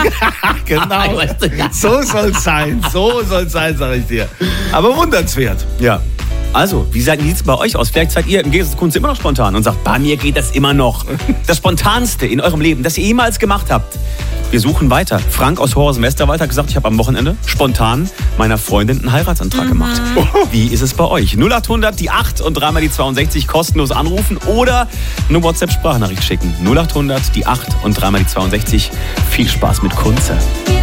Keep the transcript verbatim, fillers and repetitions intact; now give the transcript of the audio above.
Genau. So soll es sein. So soll es sein, sage ich dir. Aber wundernswert. Ja. Also, wie sieht es bei euch aus? Vielleicht seid ihr im Gegensatz zu Kunst immer noch spontan und sagt, bei mir geht das immer noch. Das Spontanste in eurem Leben, das ihr jemals gemacht habt. Wir suchen weiter. Frank aus Horst-Westerwald hat gesagt, ich habe am Wochenende spontan meiner Freundin einen Heiratsantrag mhm. gemacht. Wie ist es bei euch? null acht hundert, die acht und dreimal die zweiundsechzig kostenlos anrufen oder eine WhatsApp-Sprachnachricht schicken. null acht hundert, die acht und dreimal die zweiundsechzig. Viel Spaß mit Kunze.